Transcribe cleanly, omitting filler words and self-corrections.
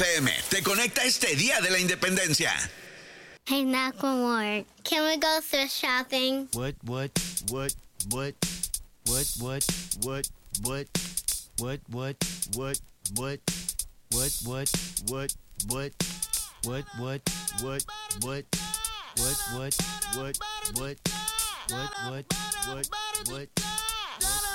FM te conecta este Día de la Independencia. Hey, Macklemore, can we go thrift shopping? What?